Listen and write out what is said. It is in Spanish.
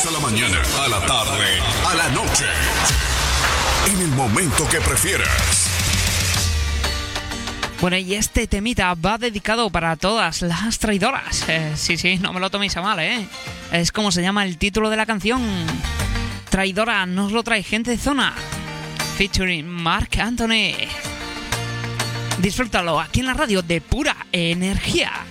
Escuchamos a la mañana, a la tarde, a la noche. En el momento que prefieras. Bueno, y este temita va dedicado para todas las traidoras. Sí, no me lo toméis a mal, ¿eh? Es como se llama el título de la canción. Traidora, nos lo trae Gente de Zona, featuring Marc Anthony. Disfrútalo aquí en la radio de Pura Energía.